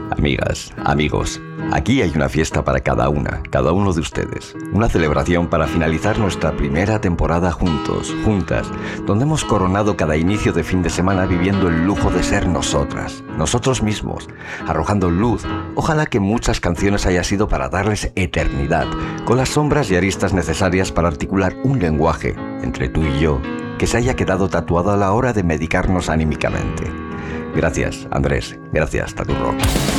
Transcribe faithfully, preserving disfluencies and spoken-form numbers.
Amigas, amigos, aquí hay una fiesta para cada una, cada uno de ustedes. Una celebración para finalizar nuestra primera temporada juntos, juntas, donde hemos coronado cada inicio de fin de semana viviendo el lujo de ser nosotras, nosotros mismos, arrojando luz. Ojalá que muchas canciones haya sido para darles eternidad, con las sombras y aristas necesarias para articular un lenguaje, entre tú y yo, que se haya quedado tatuado a la hora de medicarnos anímicamente. Gracias, Andrés. Gracias, Tatu Rock.